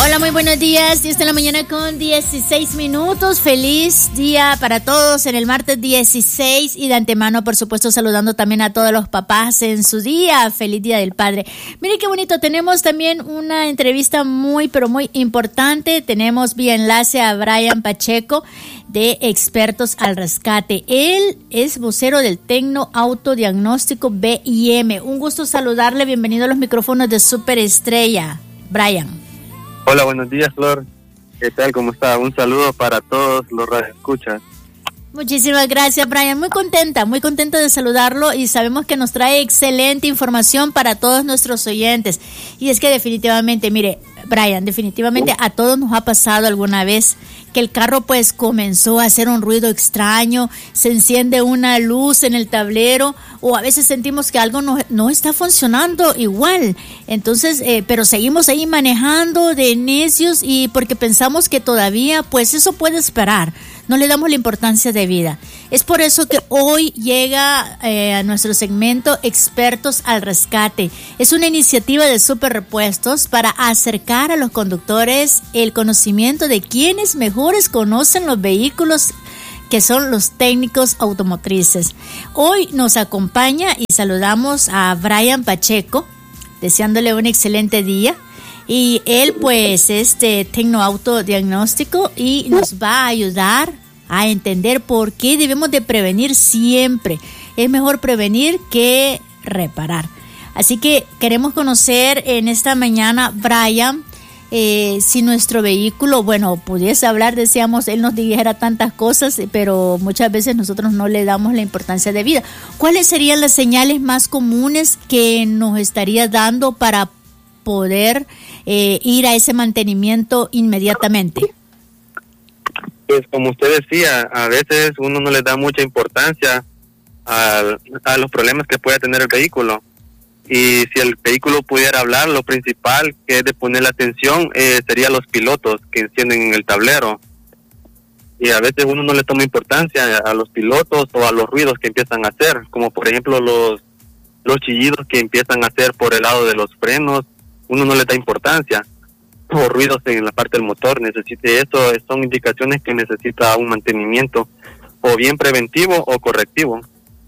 Hola, muy buenos días. 10 de la mañana con 16 minutos. Feliz día para todos en el martes 16 y de antemano, por supuesto, saludando también a todos los papás en su día. Feliz Día del Padre. Mire qué bonito. Tenemos también una entrevista muy, pero muy importante. Tenemos vía enlace a Brian Pacheco de Expertos al Rescate. Él es vocero del Tecno Autodiagnóstico BIM. Un gusto saludarle. Bienvenido a los micrófonos de Superestrella, Brian. Hola, buenos días, Flor. ¿Qué tal? ¿Cómo está? Un saludo para todos los radioescuchas. Muchísimas gracias, Brian. Muy contenta de saludarlo y sabemos que nos trae excelente información para todos nuestros oyentes. Y es que definitivamente, mire, Brian, definitivamente a todos nos ha pasado alguna vez que el carro pues comenzó a hacer un ruido extraño, se enciende una luz en el tablero o a veces sentimos que algo no está funcionando igual. Entonces, pero seguimos ahí manejando de necios y porque pensamos que todavía pues eso puede esperar. No le damos la importancia de vida. Es por eso que hoy llega a nuestro segmento Expertos al Rescate. Es una iniciativa de Super Repuestos para acercar a los conductores el conocimiento de quienes mejores conocen los vehículos, que son los técnicos automotrices. Hoy nos acompaña y saludamos a Brian Pacheco, deseándole un excelente día. Y él pues es Tecno Autodiagnóstico y nos va a ayudar a entender por qué debemos de prevenir siempre. Es mejor prevenir que reparar. Así que queremos conocer en esta mañana, Brian, si nuestro vehículo, bueno, pudiese hablar, decíamos, él nos dijera tantas cosas, pero muchas veces nosotros no le damos la importancia de vida. ¿Cuáles serían las señales más comunes que nos estaría dando para poder ir a ese mantenimiento inmediatamente? Pues como usted decía, a veces uno no le da mucha importancia a los problemas que puede tener el vehículo. Y si el vehículo pudiera hablar, lo principal que es de poner la atención sería los pilotos que encienden en el tablero. Y a veces uno no le toma importancia a los pilotos o a los ruidos que empiezan a hacer, como por ejemplo los chillidos que empiezan a hacer por el lado de los frenos. Uno no le da importancia, o ruidos en la parte del motor. Eso son indicaciones que necesita un mantenimiento o bien preventivo o correctivo.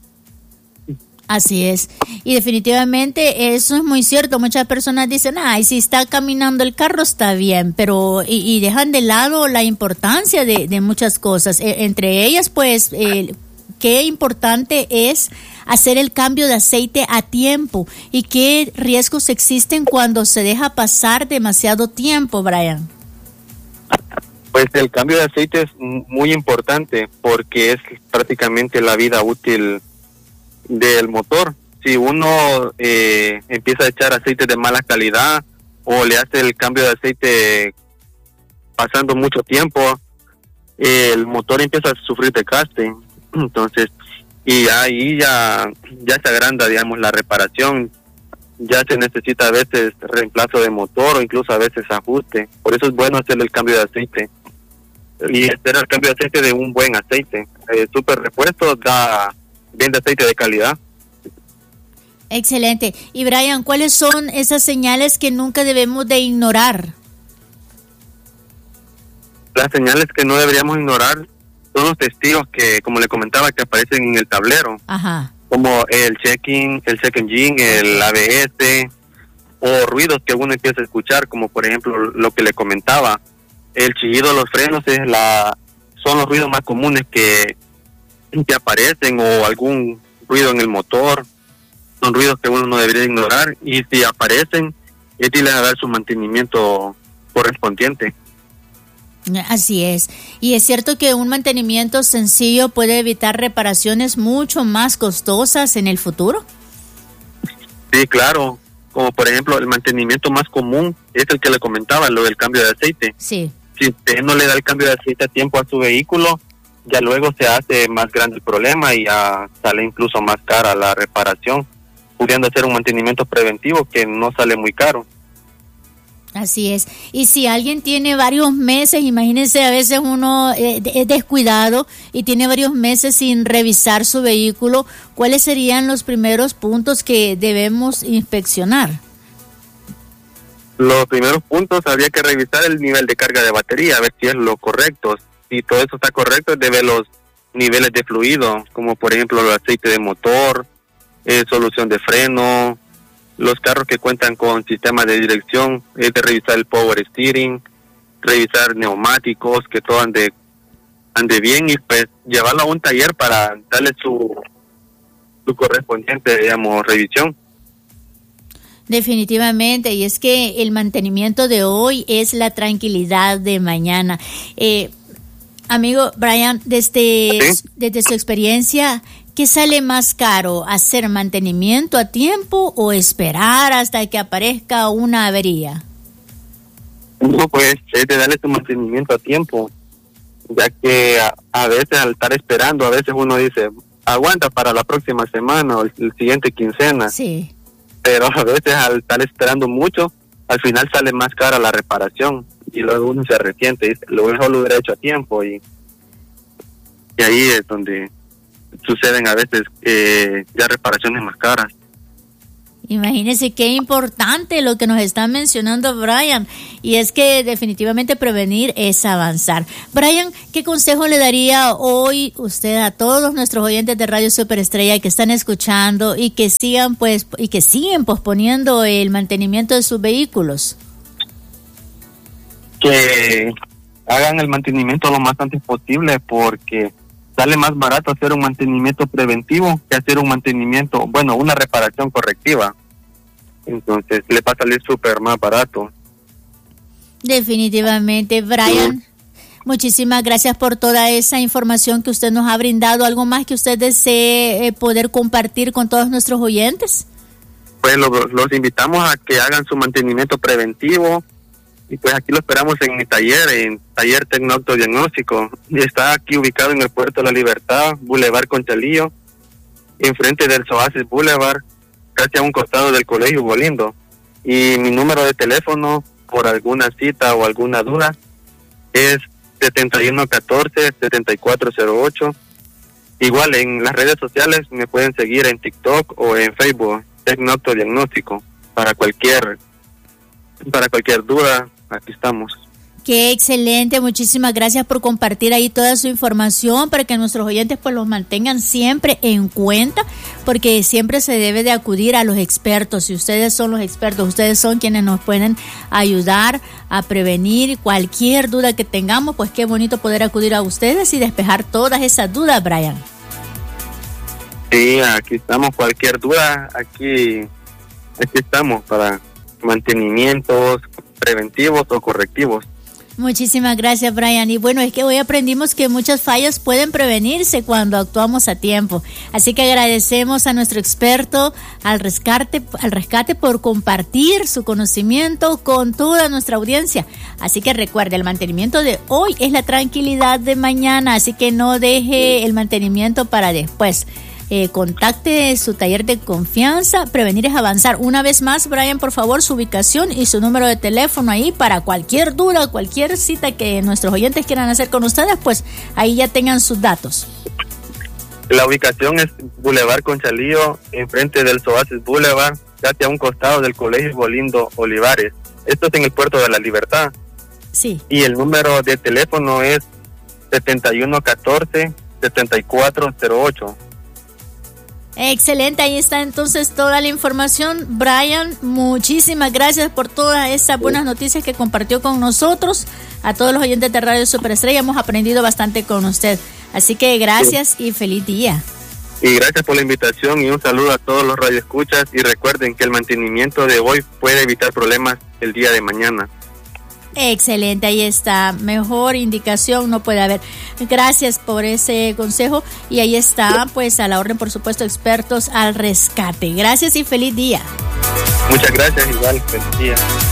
Así es, y definitivamente eso es muy cierto. Muchas personas dicen, ay, si está caminando el carro está bien, pero y dejan de lado la importancia de muchas cosas, entre ellas pues qué importante es hacer el cambio de aceite a tiempo y qué riesgos existen cuando se deja pasar demasiado tiempo, Brian. Pues el cambio de aceite es muy importante porque es prácticamente la vida útil del motor. Si uno empieza a echar aceite de mala calidad o le hace el cambio de aceite pasando mucho tiempo, el motor empieza a sufrir desgaste. Entonces, y ahí ya se agranda, digamos, la reparación. Ya se necesita a veces reemplazo de motor o incluso a veces ajuste. Por eso es bueno hacer el cambio de aceite y hacer el cambio de aceite de un buen aceite. Super Repuesto vende aceite de calidad. Excelente. Y Brian, ¿cuáles son esas señales que nunca debemos de ignorar? Las señales que no deberíamos ignorar son los testigos que, como le comentaba, que aparecen en el tablero. Ajá. Como el check engine, el ABS, o ruidos que uno empieza a escuchar, como por ejemplo lo que le comentaba, el chillido de los frenos son los ruidos más comunes que aparecen, o algún ruido en el motor. Son ruidos que uno no debería ignorar, y si aparecen, es de dar su mantenimiento correspondiente. Así es, y es cierto que un mantenimiento sencillo puede evitar reparaciones mucho más costosas en el futuro. Sí, claro, como por ejemplo el mantenimiento más común es el que le comentaba, lo del cambio de aceite. Sí. Si usted no le da el cambio de aceite a tiempo a su vehículo, ya luego se hace más grande el problema y ya sale incluso más cara la reparación, pudiendo hacer un mantenimiento preventivo que no sale muy caro. Así es. Y si alguien tiene varios meses, imagínense, a veces uno es descuidado y tiene varios meses sin revisar su vehículo, ¿cuáles serían los primeros puntos que debemos inspeccionar? Los primeros puntos, habría que revisar el nivel de carga de batería, a ver si es lo correcto. Si todo eso está correcto, debe los niveles de fluido, como por ejemplo el aceite de motor, solución de freno. Los carros que cuentan con sistema de dirección, es de revisar el power steering, revisar neumáticos, que todo ande bien, y pues llevarlo a un taller para darle su correspondiente, digamos, revisión. Definitivamente, y es que el mantenimiento de hoy es la tranquilidad de mañana. Amigo Brian, desde su experiencia, ¿qué sale más caro? ¿Hacer mantenimiento a tiempo o esperar hasta que aparezca una avería? No, pues es de darle su mantenimiento a tiempo, ya que a veces al estar esperando, a veces uno dice, aguanta para la próxima semana o el siguiente quincena. Sí. Pero a veces al estar esperando mucho, al final sale más cara la reparación y luego uno se arrepiente y dice, lo hubiera hecho a tiempo, y ahí es donde suceden a veces ya reparaciones más caras. Imagínese qué importante lo que nos está mencionando Brian, y es que definitivamente prevenir es avanzar. Brian, ¿qué consejo le daría hoy usted a todos nuestros oyentes de Radio Superestrella que están escuchando y que siguen posponiendo el mantenimiento de sus vehículos? Que hagan el mantenimiento lo más antes posible, porque sale más barato hacer un mantenimiento preventivo que hacer un mantenimiento, una reparación correctiva. Entonces le va a salir súper más barato. Definitivamente, Brian. Muchísimas gracias por toda esa información que usted nos ha brindado. ¿Algo más que usted desee poder compartir con todos nuestros oyentes? Pues los invitamos a que hagan su mantenimiento preventivo, y pues aquí lo esperamos en mi taller, en Taller Tecnoauto-Diagnóstico. Está aquí ubicado en el Puerto de la Libertad, Boulevard Conchalillo, enfrente del Oasis Boulevard, casi a un costado del Colegio Bolindo. Y mi número de teléfono, por alguna cita o alguna duda, es 7114-7408. Igual en las redes sociales me pueden seguir en TikTok o en Facebook, Tecnoauto-Diagnóstico. Para cualquier duda, aquí estamos. Qué excelente, muchísimas gracias por compartir ahí toda su información para que nuestros oyentes pues los mantengan siempre en cuenta, porque siempre se debe de acudir a los expertos, y ustedes son los expertos, ustedes son quienes nos pueden ayudar a prevenir cualquier duda que tengamos. Pues qué bonito poder acudir a ustedes y despejar todas esas dudas, Brian. Sí, aquí estamos, cualquier duda, aquí estamos para mantenimientos preventivos o correctivos. Muchísimas gracias, Brian. Y bueno, es que hoy aprendimos que muchas fallas pueden prevenirse cuando actuamos a tiempo. Así que agradecemos a nuestro experto al rescate por compartir su conocimiento con toda nuestra audiencia. Así que recuerde, el mantenimiento de hoy es la tranquilidad de mañana, así que no deje el mantenimiento para después. Contacte su taller de confianza. Prevenir es avanzar. Una vez más, Brian, por favor, su ubicación y su número de teléfono ahí para cualquier duda, cualquier cita que nuestros oyentes quieran hacer con ustedes, pues ahí ya tengan sus datos. La ubicación es Boulevard Conchalillo, enfrente del Oasis Boulevard, casi a un costado del Colegio Bolindo Olivares. Esto es en el Puerto de la Libertad. Sí. Y el número de teléfono es 7114-7408. Excelente, ahí está entonces toda la información. Brian, muchísimas gracias por todas esas buenas noticias que compartió con nosotros. A todos los oyentes de Radio Superestrella hemos aprendido bastante con usted. Así que gracias y feliz día. Y gracias por la invitación y un saludo a todos los radioescuchas, y recuerden que el mantenimiento de hoy puede evitar problemas el día de mañana. Excelente, ahí está, mejor indicación no puede haber. Gracias por ese consejo, y ahí está, pues a la orden, por supuesto, expertos al rescate. Gracias y feliz día. Muchas gracias, igual, feliz día.